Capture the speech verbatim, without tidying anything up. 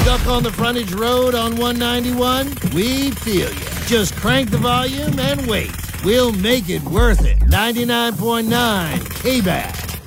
Stuck on the frontage road on one ninety-one? We feel you. Just crank the volume and wait. We'll make it worth it. ninety-nine point nine K-B A S.